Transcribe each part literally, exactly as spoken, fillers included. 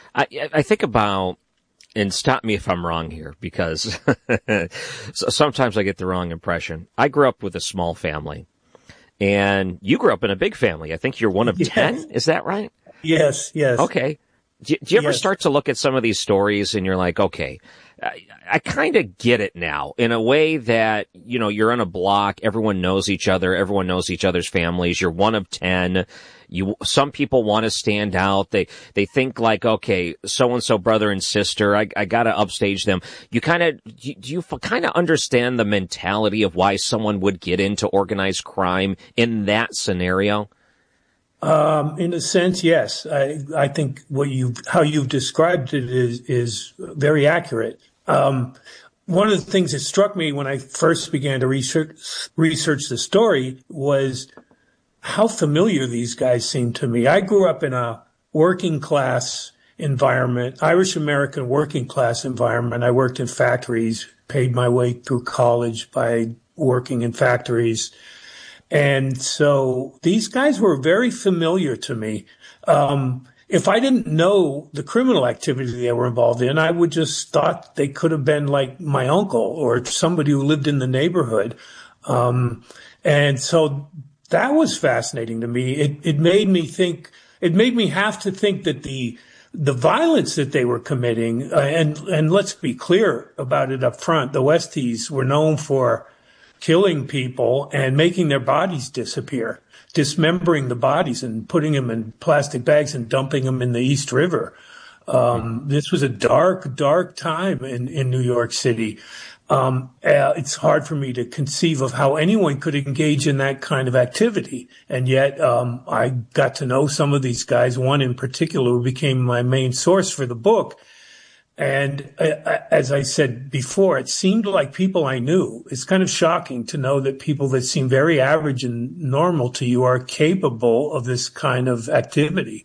I, I think about, and stop me if I'm wrong here, because sometimes I get the wrong impression. I grew up with a small family, and you grew up in a big family. I think you're one of yes. ten. Is that right? Yes, yes. Okay. Do, do you ever yes. start to look at some of these stories and you're like, okay, I, I kind of get it now in a way that, you know, you're on a block. Everyone knows each other. Everyone knows each other's families. You're one of ten. You, some people want to stand out. They, they think like, okay, so-and-so brother and sister, I, I gotta upstage them. You kind of, do you kind of understand the mentality of why someone would get into organized crime in that scenario? Um, in a sense, yes. I, I think what you, how you've described it is, is very accurate. Um, one of the things that struck me when I first began to research, research the story was how familiar these guys seemed to me. I grew up in a working class environment, Irish American working class environment. I worked in factories, paid my way through college by working in factories. And so these guys were very familiar to me. Um, if I didn't know the criminal activity they were involved in, I would just thought they could have been like my uncle or somebody who lived in the neighborhood. Um, and so that was fascinating to me. It, it made me think, it made me have to think that the, the violence that they were committing, uh, and, and let's be clear about it up front, the Westies were known for killing people and making their bodies disappear, dismembering the bodies and putting them in plastic bags and dumping them in the East River. Um, this was a dark, dark time in, in New York City. Um, uh, it's hard for me to conceive of how anyone could engage in that kind of activity. And yet, um, I got to know some of these guys, one in particular who became my main source for the book. And uh, as I said before, it seemed like people I knew. It's kind of shocking to know that people that seem very average and normal to you are capable of this kind of activity.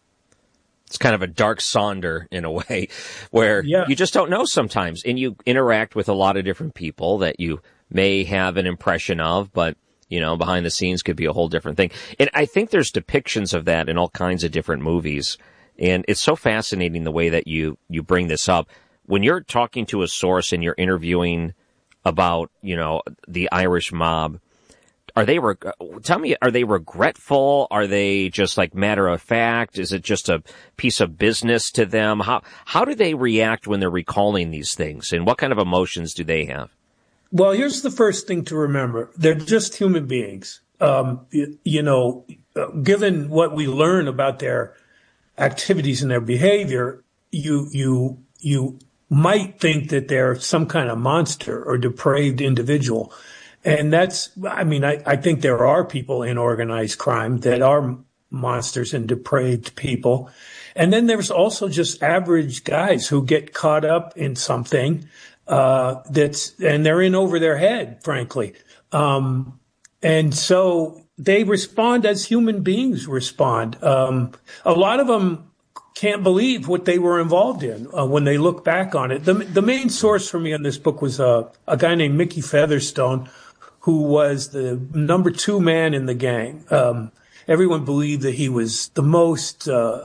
It's kind of a dark Sonder in a way where yeah. you just don't know sometimes. And you interact with a lot of different people that you may have an impression of, but, you know, behind the scenes could be a whole different thing. And I think there's depictions of that in all kinds of different movies. And it's so fascinating the way that you, you bring this up. When you're talking to a source and you're interviewing about, you know, the Irish mob, are they, reg- tell me, are they regretful? Are they just like matter of fact? Is it just a piece of business to them? How, how do they react when they're recalling these things? And what kind of emotions do they have? Well, here's the first thing to remember. They're just human beings. Um, you, you know, given what we learn about their activities and their behavior, you, you, you might think that they're some kind of monster or depraved individual. And that's, I mean, I, I think there are people in organized crime that are monsters and depraved people. And then there's also just average guys who get caught up in something, uh, that's, and they're in over their head, frankly. Um, and so they respond as human beings respond. Um, a lot of them can't believe what they were involved in uh, when they look back on it. The, the main source for me on this book was uh, a guy named Mickey Featherstone, who was the number two man in the gang. Um, everyone believed that he was the most uh,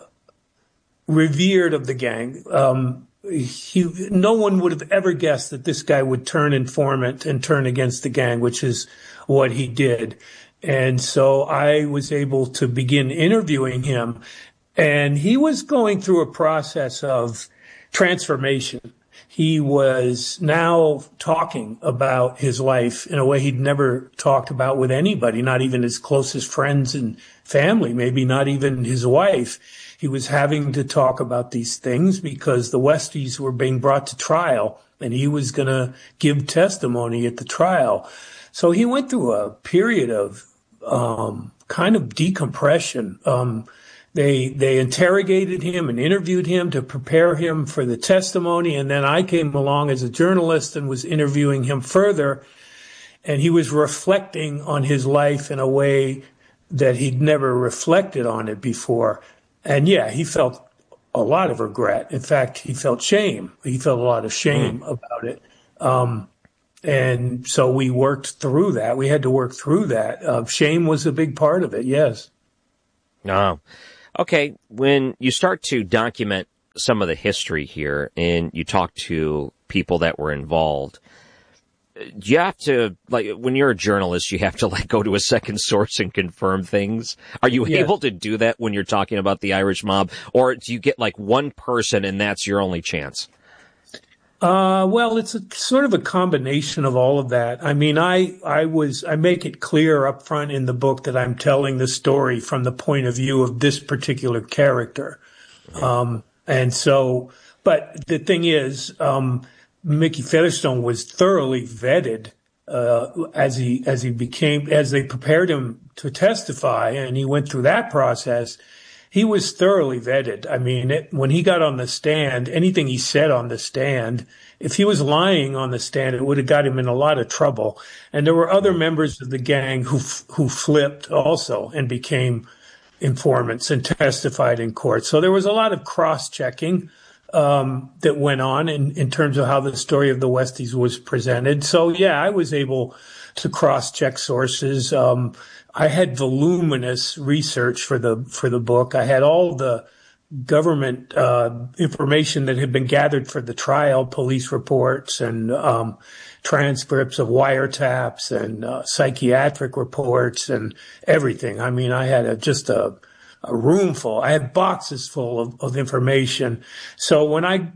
revered of the gang. Um, he, no one would have ever guessed that this guy would turn informant and turn against the gang, which is what he did. And so I was able to begin interviewing him, and he was going through a process of transformation. He was now talking about his life in a way he'd never talked about with anybody, not even his closest friends and family, maybe not even his wife. He was having to talk about these things because the Westies were being brought to trial, and he was going to give testimony at the trial. So he went through a period of um kind of decompression. Um They, they interrogated him and interviewed him to prepare him for the testimony. And then I came along as a journalist and was interviewing him further. And he was reflecting on his life in a way that he'd never reflected on it before. And yeah, he felt a lot of regret. In fact, he felt shame. He felt a lot of shame mm. about it. Um, and so we worked through that. We had to work through that. Uh, shame was a big part of it. Yes. No. Okay, when you start to document some of the history here and you talk to people that were involved, you have to, like, when you're a journalist, you have to, like, go to a second source and confirm things. Are you Yes. able to do that when you're talking about the Irish mob? Or do you get, like, one person and that's your only chance? Uh, well, it's a, sort of a combination of all of that. I mean, I, I was, I make it clear up front in the book that I'm telling the story from the point of view of this particular character. Um, and so, but the thing is, um, Mickey Featherstone was thoroughly vetted, uh, as he, as he became, as they prepared him to testify, and he went through that process. He was thoroughly vetted. I mean, it, when he got on the stand, anything he said on the stand, if he was lying on the stand, it would have got him in a lot of trouble. And there were other members of the gang who, who flipped also and became informants and testified in court. So there was a lot of cross-checking um, that went on in, in terms of how the story of the Westies was presented. So, yeah, I was able to cross-check sources. Um, I had voluminous research for the for the book. I had all the government uh, information that had been gathered for the trial, police reports and um, transcripts of wiretaps and uh, psychiatric reports and everything. I mean, I had a, just a, a room full. I had boxes full of, of information. So when I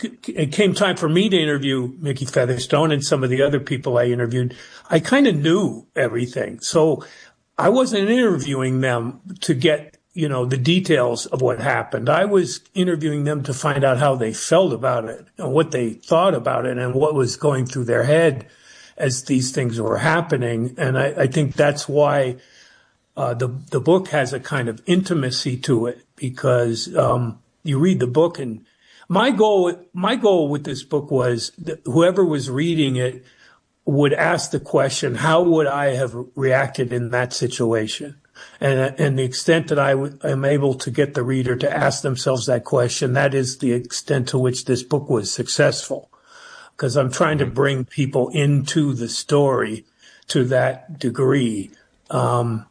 it came time for me to interview Mickey Featherstone and some of the other people I interviewed, I kind of knew everything. So I wasn't interviewing them to get, you know, the details of what happened. I was interviewing them to find out how they felt about it and what they thought about it and what was going through their head as these things were happening. And I, I think that's why uh, the the book has a kind of intimacy to it, because um, you read the book, and my goal my goal with this book was that whoever was reading it would ask the question, how would I have reacted in that situation? And, and the extent that I w- am able to get the reader to ask themselves that question, that is the extent to which this book was successful. Because I'm trying to bring people into the story to that degree. Um,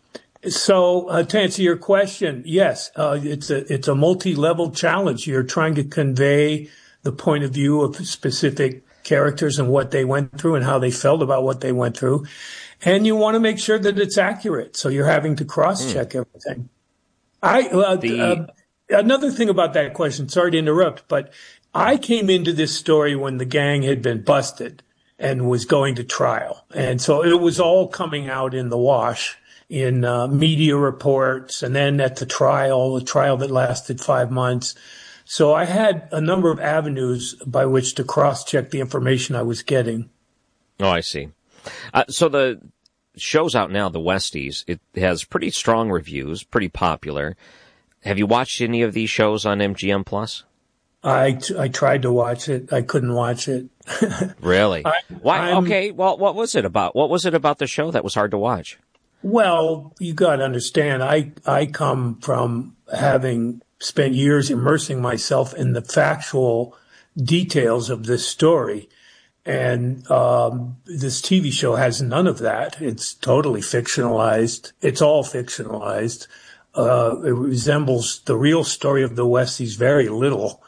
so uh, to answer your question, yes, uh, it's a it's a multi-level challenge. You're trying to convey the point of view of specific characters and what they went through and how they felt about what they went through. And you want to make sure that it's accurate. So you're having to cross-check mm. everything. I uh, the... uh, another thing about that question, sorry to interrupt, but I came into this story when the gang had been busted and was going to trial. And so it was all coming out in the wash in uh, media reports, and then at the trial, the trial that lasted five months. So I had a number of avenues by which to cross-check the information I was getting. Oh, I see. Uh, so the show's out now, The Westies. It has pretty strong reviews, pretty popular. Have you watched any of these shows on M G M Plus? I, t- I tried to watch it. I couldn't watch it. Really? I, Why? I'm, okay. Well, what was it about? What was it about the show that was hard to watch? Well, you got to understand, I, I come from having spent years immersing myself in the factual details of this story. And um, this T V show has none of that. It's totally fictionalized. It's all fictionalized. Uh, it resembles the real story of the Westies very little.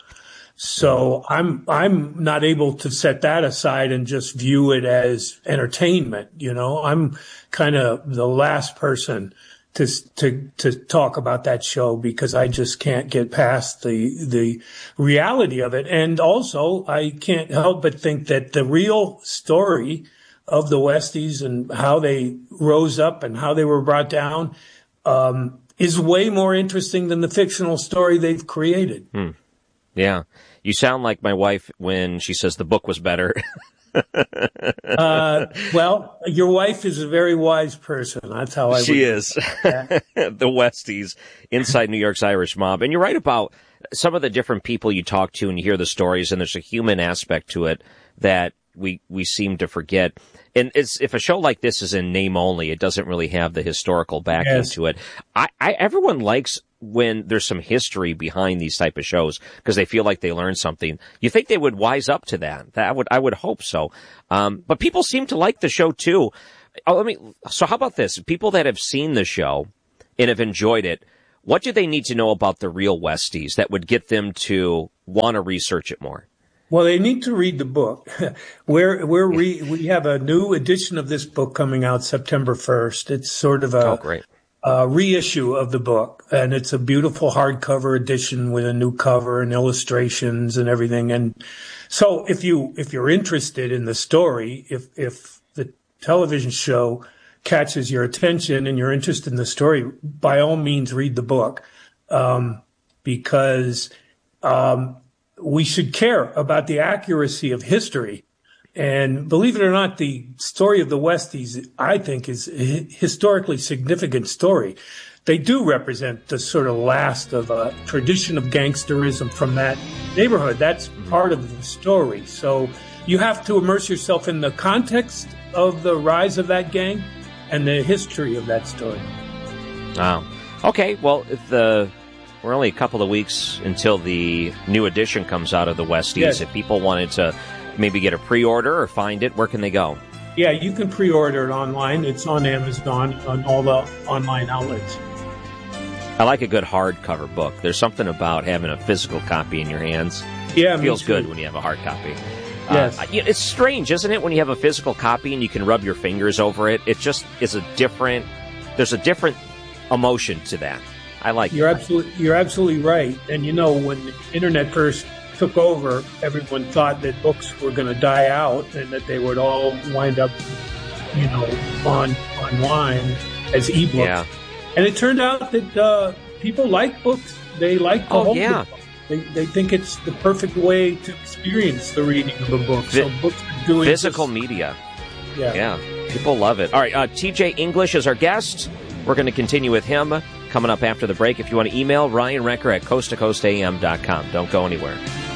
So I'm I'm not able to set that aside and just view it as entertainment. You know, I'm kind of the last person to to to talk about that show, because I just can't get past the the reality of it. And also, I can't help but think that the real story of the Westies and how they rose up and how they were brought down um, is way more interesting than the fictional story they've created. Hmm. Yeah. You sound like my wife when she says the book was better. uh, well, your wife is a very wise person. That's how I. She would is. The Westies, inside New York's Irish mob, and you're right about some of the different people you talk to and you hear the stories, and there's a human aspect to it that we we seem to forget. And it's, if a show like this is in name only, it doesn't really have the historical backing yes. to it. I, I everyone likes when there's some history behind these type of shows, because they feel like they learned something. You think they would wise up to that? That would I would hope so. Um, but people seem to like the show too. Oh, let me. So how about this? People that have seen the show and have enjoyed it, What do they need to know about the real Westies that would get them to want to research it more? Well, they need to read the book. we're, we're re, we have a new edition of this book coming out September first. It's sort of a, oh, great. a reissue of the book, and it's a beautiful hardcover edition with a new cover and illustrations and everything. And so if you, if you're interested in the story, if, if the television show catches your attention and you're interested in the story, by all means read the book, um, because um, we should care about the accuracy of history. And believe it or not, the story of the Westies, I think, is a historically significant story. They do represent the sort of last of a tradition of gangsterism from that neighborhood. That's part of the story. So you have to immerse yourself in the context of the rise of that gang and the history of that story. Wow. Okay, well, if the, we're only a couple of weeks until the new edition comes out of the Westies. Yes. If people wanted to maybe get a pre-order or find it, where can they go? Yeah, you can pre-order it online. It's on Amazon, on all the online outlets. I like a good hardcover book. There's something about having a physical copy in your hands. Yeah, it feels good when you have a hard copy. Yes. Uh, it's strange, isn't it, when you have a physical copy and you can rub your fingers over it? It just is a different, there's a different emotion to that. I like you're it. Absolutely, you're absolutely right. And, you know, when the internet first took over, everyone thought that books were going to die out and that they would all wind up, you know, on online as ebooks. Yeah. And it turned out that uh, people like books. They like to oh, hold yeah. the book. They, they think it's the perfect way to experience the reading of a book. Vi- so books are doing physical this. media. Yeah. Yeah. People love it. All right. Uh, T J English is our guest. We're going to continue with him coming up after the break. If you want to email, Ryan Recker at coast to coast a m dot com. Don't go anywhere.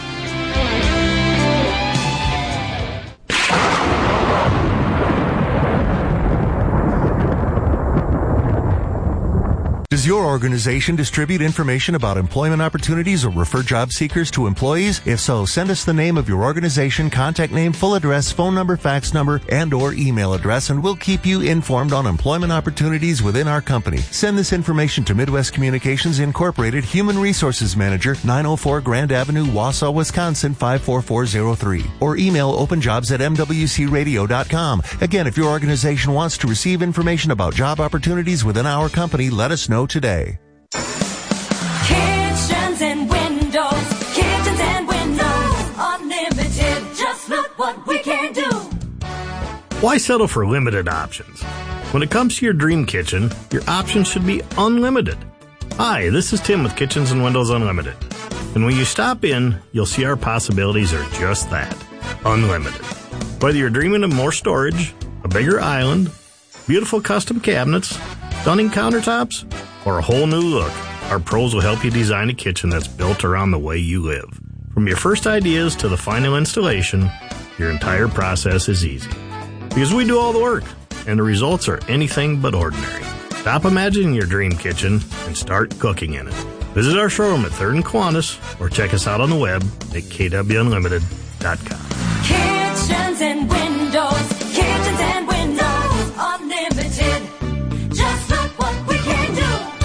Does your organization distribute information about employment opportunities or refer job seekers to employees? If so, send us the name of your organization, contact name, full address, phone number, fax number, and or email address, and we'll keep you informed on employment opportunities within our company. Send this information to Midwest Communications Incorporated, Human Resources Manager, nine oh four Grand Avenue, Wausau, Wisconsin, five four four zero three. Or email openjobs at m w c radio dot com. Again, if your organization wants to receive information about job opportunities within our company, let us know today. Kitchens and windows, kitchens and windows, unlimited, just look what we can do. Why settle for limited options? When it comes to your dream kitchen, your options should be unlimited. Hi, this is Tim with Kitchens and Windows Unlimited. And when you stop in, you'll see our possibilities are just that, unlimited. Whether you're dreaming of more storage, a bigger island, beautiful custom cabinets, stunning countertops, or a whole new look, our pros will help you design a kitchen that's built around the way you live. From your first ideas to the final installation, your entire process is easy. Because we do all the work, and the results are anything but ordinary. Stop imagining your dream kitchen and start cooking in it. Visit our showroom at third and Kiwanis, or check us out on the web at k w unlimited dot com. Kitchens and windows, kitchens and windows, unlimited, just look what we can do.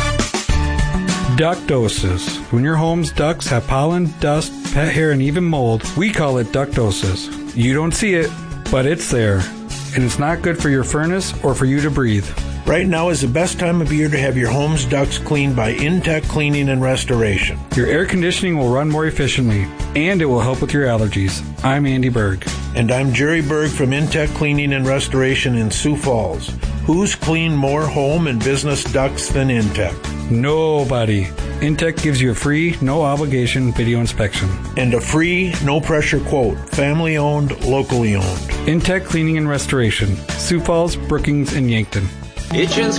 Ductosis. When your home's ducts have pollen, dust, pet hair, and even mold, we call it ductosis. You don't see it, but it's there. And it's not good for your furnace or for you to breathe. Right now is the best time of year to have your home's ducts cleaned by Intech Cleaning and Restoration. Your air conditioning will run more efficiently, and it will help with your allergies. I'm Andy Berg. And I'm Jerry Berg from Intech Cleaning and Restoration in Sioux Falls. Who's cleaned more home and business ducts than Intech? Nobody. Intech gives you a free, no-obligation video inspection. And a free, no-pressure quote. Family-owned, locally owned. Intech Cleaning and Restoration. Sioux Falls, Brookings, and Yankton. Kitchens,